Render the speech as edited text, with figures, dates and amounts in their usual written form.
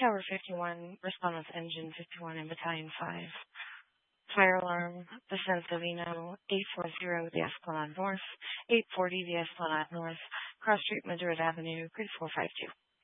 Tower 51, respond with Engine 51 in Battalion 5. Fire alarm, the San Savino, 840 the Esplanade North, 840 the Esplanade North, Cross Street, Madrid Avenue, grid 452.